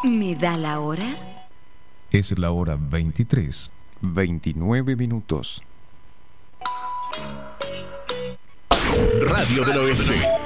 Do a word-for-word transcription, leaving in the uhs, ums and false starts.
¿Me da la hora? Es la hora veintitrés, veintinueve minutos. Radio del Oeste.